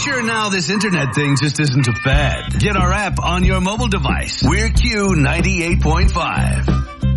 sure now this internet thing just isn't a fad? Get our app on your mobile device. We're Q98.5.